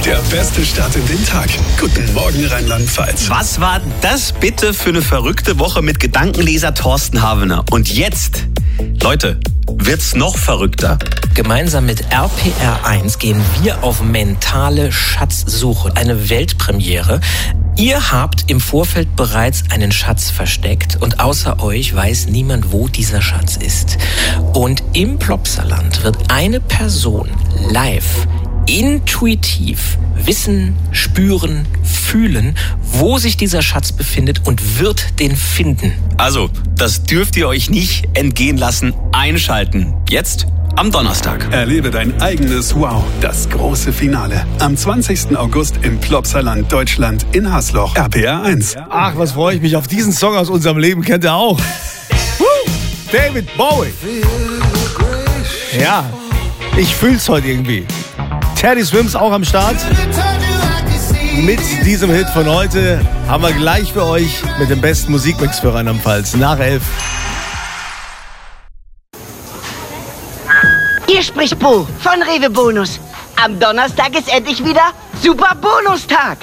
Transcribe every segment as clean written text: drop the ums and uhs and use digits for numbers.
Der beste Start in den Tag. Guten Morgen, Rheinland-Pfalz. Was war das bitte für eine verrückte Woche mit Gedankenleser Thorsten Havener? Und jetzt, Leute, wird's noch verrückter. Gemeinsam mit RPR1 gehen wir auf mentale Schatzsuche. Eine Weltpremiere. Ihr habt im Vorfeld bereits einen Schatz versteckt und außer euch weiß niemand, wo dieser Schatz ist. Und im Plopsaland wird eine Person live, intuitiv wissen, spüren, fühlen, wo sich dieser Schatz befindet und wird den finden. Also, das dürft ihr euch nicht entgehen lassen. Einschalten. Jetzt am Donnerstag. Erlebe dein eigenes Wow, das große Finale. Am 20. August im Plopsaland Deutschland in Hasloch. RPR1. Ach, was freue ich mich auf diesen Song aus unserem Leben, kennt ihr auch. David Bowie. Ja, ich fühl's heute irgendwie. Teddy Swims auch am Start. Mit diesem Hit von heute haben wir gleich für euch mit dem besten Musikmix für Rheinland-Pfalz nach 11. Hier spricht Bo von Rewe Bonus. Am Donnerstag ist endlich wieder Super Bonustag.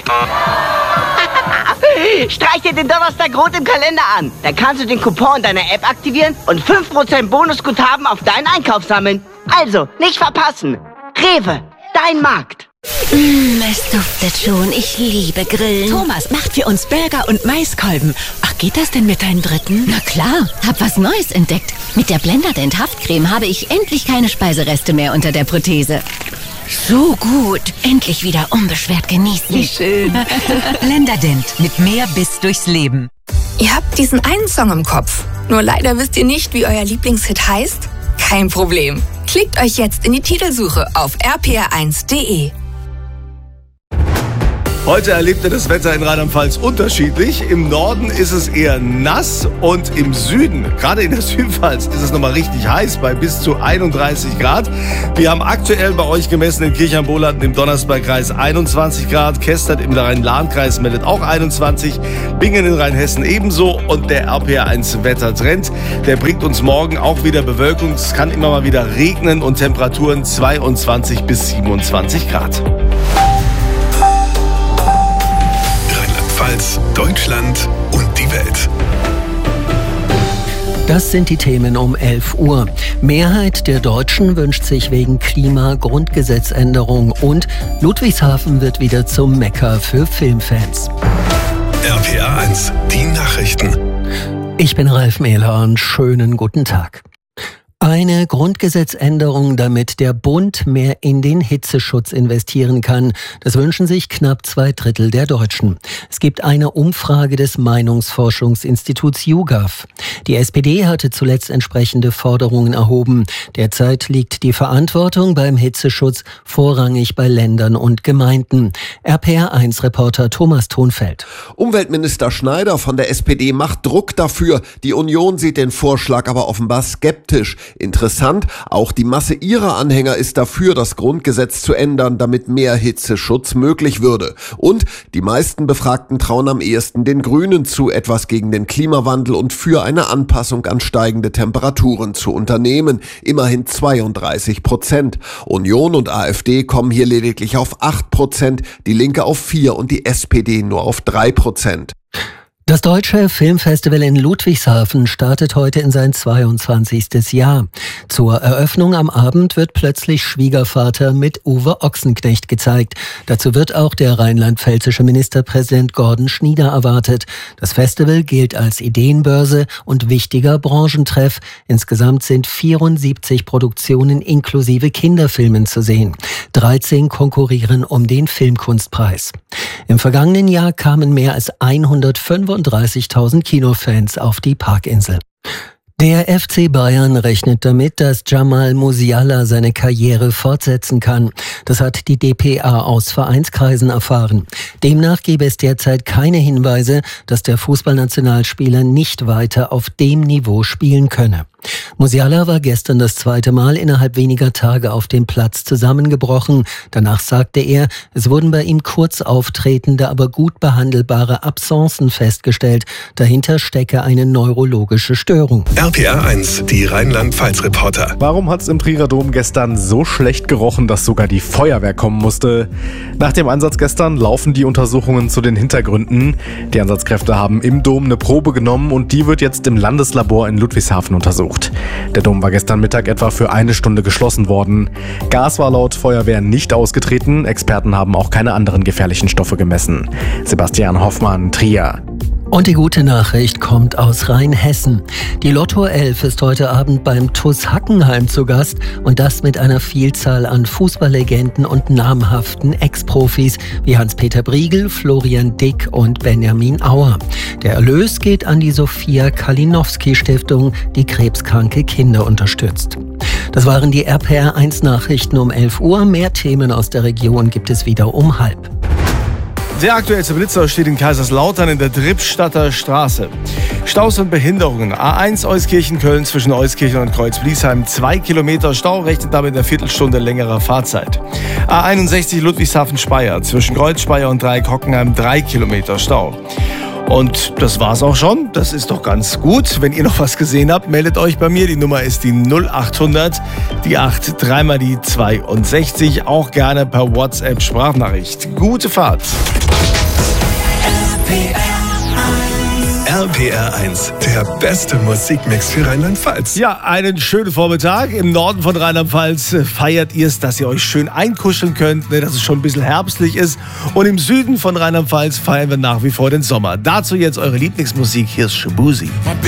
Streich dir den Donnerstag rot im Kalender an. Dann kannst du den Coupon in deiner App aktivieren und 5% Bonusguthaben auf deinen Einkauf sammeln. Also, nicht verpassen. Rewe, dein Markt. Es duftet schon. Ich liebe Grillen. Thomas macht für uns Burger und Maiskolben. Ach, geht das denn mit deinen Dritten? Na klar, hab was Neues entdeckt. Mit der Blenderdent Haftcreme habe ich endlich keine Speisereste mehr unter der Prothese. So gut. Endlich wieder unbeschwert genießen. Wie schön. Blenderdent mit mehr Biss durchs Leben. Ihr habt diesen einen Song im Kopf. Nur leider wisst ihr nicht, wie euer Lieblingshit heißt? Kein Problem. Klickt euch jetzt in die Titelsuche auf rpr1.de. Heute erlebt ihr das Wetter in Rheinland-Pfalz unterschiedlich. Im Norden ist es eher nass und im Süden, gerade in der Südpfalz, ist es nochmal richtig heiß bei bis zu 31 Grad. Wir haben aktuell bei euch gemessen in Kirchheim-Bohlanden im Donnersbergkreis 21 Grad. Kestert im Rhein-Lahn-Kreis meldet auch 21. Bingen in Rheinhessen ebenso. Und der RPR1 Wettertrend, der bringt uns morgen auch wieder Bewölkung. Es kann immer mal wieder regnen und Temperaturen 22 bis 27 Grad. Deutschland und die Welt. Das sind die Themen um 11 Uhr. Mehrheit der Deutschen wünscht sich wegen Klima Grundgesetzänderung und Ludwigshafen wird wieder zum Mekka für Filmfans. RPR1, die Nachrichten. Ich bin Ralf Mehlhorn, schönen guten Tag. Eine Grundgesetzänderung, damit der Bund mehr in den Hitzeschutz investieren kann. Das wünschen sich knapp 2/3 der Deutschen. Es gibt eine Umfrage des Meinungsforschungsinstituts YouGov. Die SPD hatte zuletzt entsprechende Forderungen erhoben. Derzeit liegt die Verantwortung beim Hitzeschutz vorrangig bei Ländern und Gemeinden. RPR1-Reporter Thomas Thonfeld. Umweltminister Schneider von der SPD macht Druck dafür. Die Union sieht den Vorschlag aber offenbar skeptisch. Interessant, auch die Masse ihrer Anhänger ist dafür, das Grundgesetz zu ändern, damit mehr Hitzeschutz möglich würde. Und die meisten Befragten trauen am ehesten den Grünen zu, etwas gegen den Klimawandel und für eine Anpassung an steigende Temperaturen zu unternehmen. Immerhin 32%. Union und AfD kommen hier lediglich auf 8%, die Linke auf 4% und die SPD nur auf 3%. Das Deutsche Filmfestival in Ludwigshafen startet heute in sein 22. Jahr. Zur Eröffnung am Abend wird plötzlich Schwiegervater mit Uwe Ochsenknecht gezeigt. Dazu wird auch der rheinland-pfälzische Ministerpräsident Gordon Schnieder erwartet. Das Festival gilt als Ideenbörse und wichtiger Branchentreff. Insgesamt sind 74 Produktionen inklusive Kinderfilmen zu sehen. 13 konkurrieren um den Filmkunstpreis. Im vergangenen Jahr kamen mehr als 135.000 Kinofans auf die Parkinsel. Der FC Bayern rechnet damit, dass Jamal Musiala seine Karriere fortsetzen kann. Das hat die dpa aus Vereinskreisen erfahren. Demnach gäbe es derzeit keine Hinweise, dass der Fußballnationalspieler nicht weiter auf dem Niveau spielen könne. Musiala war gestern das zweite Mal innerhalb weniger Tage auf dem Platz zusammengebrochen. Danach sagte er, es wurden bei ihm kurz auftretende, aber gut behandelbare Absenzen festgestellt. Dahinter stecke eine neurologische Störung. RPR 1, die Rheinland-Pfalz-Reporter. Warum hat es im Trierer Dom gestern so schlecht gerochen, dass sogar die Feuerwehr kommen musste? Nach dem Einsatz gestern laufen die Untersuchungen zu den Hintergründen. Die Einsatzkräfte haben im Dom eine Probe genommen und die wird jetzt im Landeslabor in Ludwigshafen untersucht. Der Dom war gestern Mittag etwa für 1 Stunde geschlossen worden. Gas war laut Feuerwehr nicht ausgetreten. Experten haben auch keine anderen gefährlichen Stoffe gemessen. Sebastian Hoffmann, Trier. Und die gute Nachricht kommt aus Rheinhessen. Die Lotto 11 ist heute Abend beim TuS Hackenheim zu Gast und das mit einer Vielzahl an Fußballlegenden und namhaften Ex-Profis wie Hans-Peter Briegel, Florian Dick und Benjamin Auer. Der Erlös geht an die Sophia Kalinowski-Stiftung, die krebskranke Kinder unterstützt. Das waren die RPR 1 Nachrichten um 11 Uhr. Mehr Themen aus der Region gibt es wieder um 12:30. Der aktuellste Blitzer steht in Kaiserslautern in der Drippstadter Straße. Staus und Behinderungen. A1 Euskirchen-Köln zwischen Euskirchen und Kreuz-Bliesheim 2 Kilometer Stau, rechnet damit eine Viertelstunde längerer Fahrzeit. A61 Ludwigshafen-Speyer zwischen Kreuz-Speyer und Dreieck Hockenheim 3 Kilometer Stau. Und das war's auch schon. Das ist doch ganz gut. Wenn ihr noch was gesehen habt, meldet euch bei mir. Die Nummer ist die 0800, die 8, dreimal die 62. Auch gerne per WhatsApp-Sprachnachricht. Gute Fahrt. RPR 1, der beste Musikmix für Rheinland-Pfalz. Ja, einen schönen Vormittag. Im Norden von Rheinland-Pfalz feiert ihr es, dass ihr euch schön einkuscheln könnt, dass es schon ein bisschen herbstlich ist. Und im Süden von Rheinland-Pfalz feiern wir nach wie vor den Sommer. Dazu jetzt eure Lieblingsmusik. Hier ist Shabuzi.